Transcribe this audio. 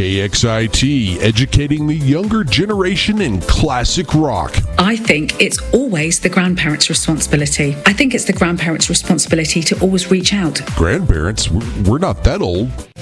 KXIT, educating the younger generation in classic rock. I think it's always the grandparents' responsibility. I think it's the grandparents' responsibility to always reach out. Grandparents? We're not that old.